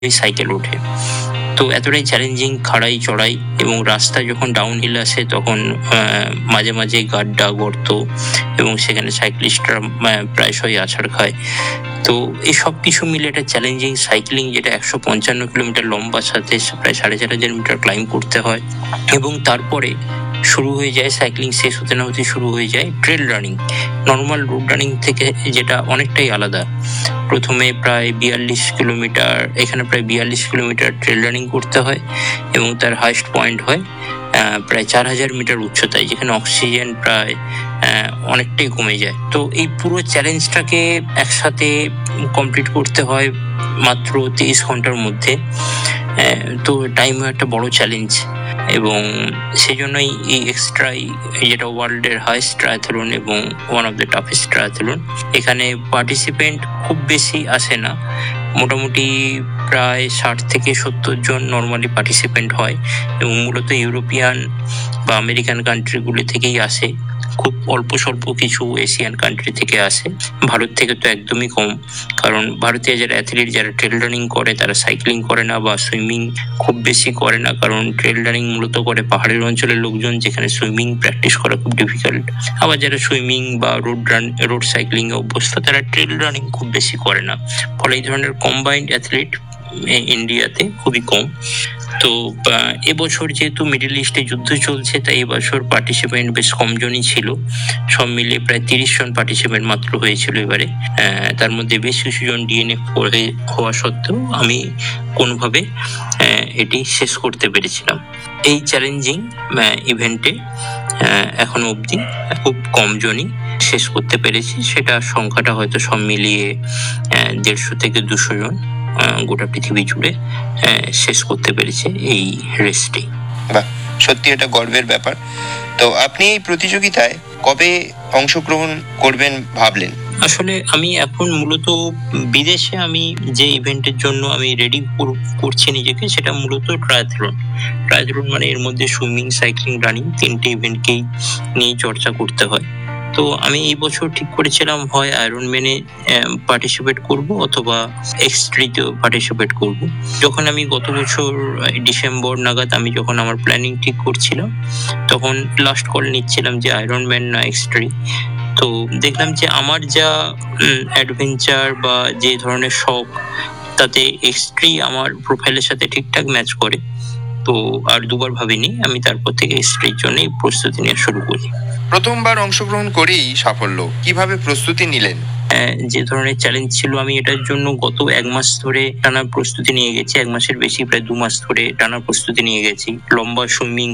Cycle ওঠে। তো এতটাই চ্যালেঞ্জিং, খাড়াই চড়াই, এবং রাস্তা যখন ডাউন হিল আসে তখন মাঝে মাঝে গাড্ডা, গর্ত, এবং সেখানে সাইক্লিস্টরা প্রায়শই আছাড় খায়। তো এই সব কিছু মিলে একটা চ্যালেঞ্জিং সাইক্লিং, যেটা 155 কিলোমিটার লম্বা, সাথে প্রায় 4,500 মিটার ক্লাইম্ব করতে হয়। এবং তারপরে শুরু হয়ে যায় সাইক্লিং, শেষ হতে না হতে শুরু হয়ে যায় trail running. Normal road running থেকে যেটা অনেকটাই আলাদা। প্রথমে প্রায় 42 কিলোমিটার, এখানে প্রায় 42 কিলোমিটার ট্রেল রানিং করতে হয়, এবং তার হাইস্ট পয়েন্ট হয় প্রায় 4,000 মিটার উচ্চতায়, যেখানে অক্সিজেন প্রায় অনেকটাই কমে যায়। তো এই পুরো চ্যালেঞ্জটাকে একসাথে কমপ্লিট করতে হয় মাত্র 23 ঘন্টার মধ্যে। তো টাইমও একটা বড় চ্যালেঞ্জ, এবং সেই জন্যই এই এক্সট্রাই, যেটা ওয়ার্ল্ডের হাইস্ট ট্রায়াথলন এবং one of the toughest triathlon, এখানে পার্টিসিপেন্ট খুব বেশি আসে না। মোটামুটি প্রায় 60 থেকে 70 জন নর্মালি পার্টিসিপেন্ট হয়, এবং মূলত ইউরোপিয়ান বা আমেরিকান কান্ট্রিগুলি থেকেই আসে। খুব অল্প স্বল্প কিছু এশিয়ান কান্ট্রি থেকে আসে। ভারত থেকে তো একদমই কম, কারণ ভারতীয় যারা অ্যাথলিট, যারা ট্রেল রানিং করে, তারা সাইক্লিং করে না বা সুইমিং খুব বেশি করে না, কারণ ট্রেল রানিং মূলত করে পাহাড়ের অঞ্চলের লোকজন, যেখানে সুইমিং প্র্যাকটিস করা খুব ডিফিকাল্ট। আবার যারা সুইমিং বা রোড সাইক্লিং এ অভ্যস্ত, তারা ট্রেল রানিং খুব বেশি করে না। ফলে এই ধরনের কম্বাইন্ড অ্যাথলিট ইন্ডিয়াতে খুবই কম। তো এবছর যেহেতু মিডল ইস্টে যুদ্ধ চলছে, তাই এবছর পার্টিসিপেন্ট বেশ কমজনই ছিল। সব মিলিয়ে প্রায় 30 জন পার্টিসিপেন্ট মাত্র হয়েছিল এবারে। তার মধ্যে বেশ কিছু জন ডিএনএফ হওয়া সত্ত্বেও আমি কোনোভাবে এটি শেষ করতে পেরেছিলাম। এই চ্যালেঞ্জিং ইভেন্টে এখনো অবধি খুব কম জনই শেষ করতে পেরেছি। সেটা সংখ্যাটা হয়তো সব মিলিয়ে 150 থেকে 200 জন গোটা পৃথিবী জুড়ে শেষ করতে পেরেছে এই রেসটি। বাহ, সত্যি এটা গর্বের ব্যাপার। তো আপনি এই প্রতিযোগিতায় কবে অংশগ্রহণ করবেন ভাবলেন? আসলে আমি এখন মূলত বিদেশে, আমি যে ইভেন্টের জন্য আমি রেডি করছি নিজেকে, সেটা মূলত ট্রায়াথলন। মানে এর মধ্যে সুইমিং, সাইক্লিং, রানিং, 3টে ইভেন্টকেই নিয়ে চর্চা করতে হয়। তো আমি এই বছর ঠিক করেছিলাম হয় আয়রনম্যানে পার্টিসিপেট করব, অথবা এক্সট্রিতেও পার্টিসিপেট করব। যখন আমি গত বছর ডিসেম্বর নাগাদ আমি যখন আমার প্ল্যানিং ঠিক করছিলাম, তখন লাস্ট কল নিচ্ছিলাম যে আয়রনম্যান না এক্সট্রি। তো দেখলাম যে আমার যা অ্যাডভেঞ্চার বা যে ধরনের শখ, তাতে এক্সট্রি আমার প্রোফাইলের সাথে ঠিকঠাক ম্যাচ করে। তো আর দুবার ভাবিনি, আমি তারপর থেকে এক্সট্রির জন্যই প্রস্তুতি নেওয়া শুরু করি। প্রথমবার অংশগ্রহণ করেই সাফল্য, কিভাবে প্রস্তুতি নিলেন? যে ধরনের চ্যালেঞ্জ ছিল, আমি এটার জন্য গত 1 মাস ধরে টানা প্রস্তুতি নিয়ে গেছি। 1 মাসের বেশি, প্রায় 2 মাস ধরে টানা প্রস্তুতি নিয়ে গেছি। লম্বা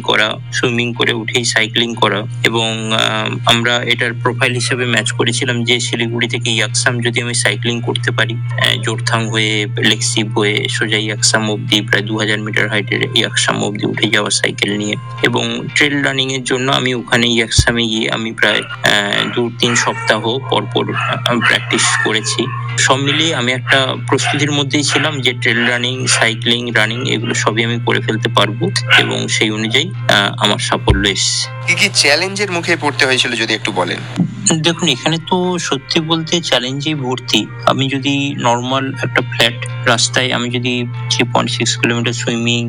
সুইমিং করে উঠেই সাইক্লিং করা, এবং আমরা এটার প্রোফাইল হিসেবে ম্যাচ করেছিলাম যে শিলিগুড়ি থেকে ইয়াকসাম যদি আমি সাইক্লিং করতে পারি, জোরথাং হয়ে, লেকসিপ হয়ে সোজা ইয়াকসাম অব্দি, প্রায় 2000 মিটার হাইটের ইয়াকসাম অব্দি উঠে যাওয়া সাইকেল নিয়ে। এবং ট্রেল রানিং এর জন্য আমি ওখানে ইয়াকসামে গিয়ে আমি প্রায় 2-3 সপ্তাহ পরপর প্র্যাকটিস করেছি। সব মিলিয়ে আমি একটা প্রস্তুতির মধ্যেই ছিলাম যে ট্রেল রানিং, সাইক্লিং, রানিং এগুলো সবই আমি করে ফেলতে পারবো, এবং সেই অনুযায়ী আমার সাফল্য এসেছে। কি কি চ্যালেঞ্জের মুখে পড়তে হয়েছিল যদি একটু বলেন? দেখুন, এখানে তো সত্যি বলতে চ্যালেঞ্জেই ভর্তি। আমি যদি নর্মাল একটা ফ্ল্যাট রাস্তায় আমি যদি 3.6 কিলোমিটার সুইমিং,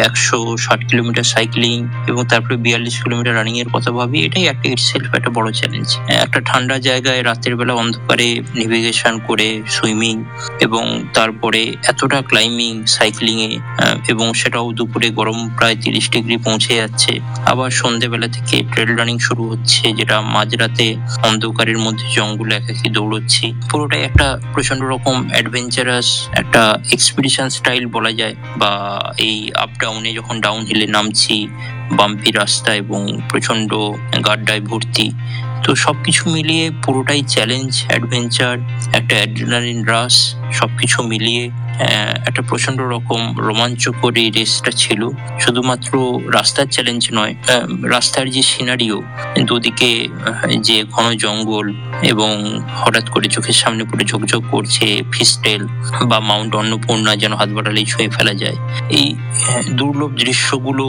160 কিলোমিটার সাইক্লিং, এবং তারপরে 42 কিলোমিটার রানিং এর কথা ভাবি, এটাই একটা ইটসেলফ একটা বড় চ্যালেঞ্জ। একটা ঠান্ডা জায়গায় রাতের বেলা অন্ধকারে নেভিগেশন করে সুইমিং, এবং তারপরে এতটা ক্লাইম্বিং সাইক্লিং এ, এবং সেটাও দুপুরে গরম প্রায় 30 ডিগ্রি পৌঁছে যাচ্ছে। আবার সন্ধ্যেবেলা থেকে ট্রেল রানিং শুরু হচ্ছে, যেটা মাঝরাতে অন্ধকারের মধ্যে জঙ্গলে একাকি দৌড়চ্ছি। পুরোটাই একটা প্রচন্ড রকম অ্যাডভেঞ্চারাস একটা এক্সপিডিশন স্টাইল বলা যায়। বা এই আপ ডাউনে যখন ডাউন হিলে নামছি, বাম্পি রাস্তা এবং প্রচন্ড গাড্ডায় ভর্তি, তো সবকিছু মিলিয়ে পুরোটাই চ্যালেঞ্জ, অ্যাডভেঞ্চার, একটা অ্যাড্রিনালিন রাশ, সবকিছু মিলিয়ে একটা প্রচন্ড রকম রোমাঞ্চকর এই রেসটা ছিল। শুধুমাত্র রাস্তার চ্যালেঞ্জ নয়, রাস্তার যে সিনারিও, দুদিকে যে ঘন জঙ্গল, এবং হঠাৎ করে চোখের সামনে পুরো ঝকঝক করছে ফিস্টেল বা মাউন্ট অন্নপূর্ণা, যেন হাত বাড়ালেই ছুঁয়ে ফেলা যায়। এই দুর্লভ দৃশ্যগুলো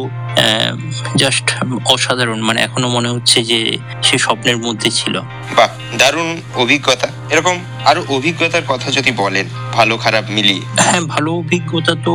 জাস্ট অসাধারণ। মানে এখনো মনে হচ্ছে যে সে স্বপ্নের মধ্যে ছিল। বাহ, দারুণ অভিজ্ঞতা। এরকম আরো অভিজ্ঞতার কথা যদি বলেন, ভালো খারাপ মিলিয়ে? হ্যাঁ, ভালো অভিজ্ঞতা তো